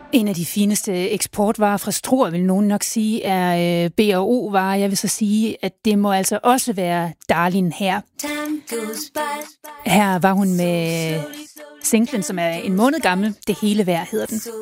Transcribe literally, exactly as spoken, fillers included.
En af de fineste eksportvarer fra Struer, vil nogen nok sige, er øh, B og O-varer. Jeg vil så sige, at det må altså også være Darlin her. Her var hun med singlen, som er en måned gammel. Det hele værd hedder den.